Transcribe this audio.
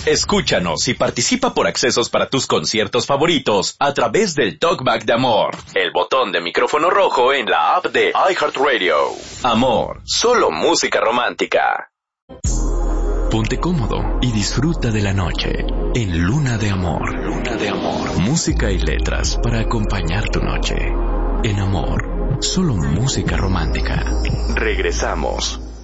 Escúchanos y participa por accesos para tus conciertos favoritos a través del Talkback de Amor, el botón de micrófono rojo en la app de iHeartRadio. Amor, solo música romántica. Ponte cómodo y disfruta de la noche en Luna de Amor. Luna de Amor. Música y letras para acompañar tu noche. En Amor, solo música romántica. Regresamos.